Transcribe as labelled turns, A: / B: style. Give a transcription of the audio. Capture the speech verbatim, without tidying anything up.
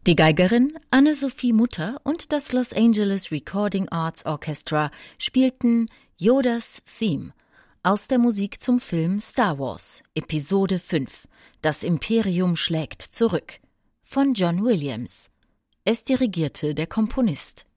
A: Die Geigerin Anne-Sophie Mutter und das Los Angeles Recording Arts Orchestra spielten Yoda's Theme aus der Musik zum Film Star Wars, Episode fünf, Das Imperium schlägt zurück, von John Williams. Es dirigierte der Komponist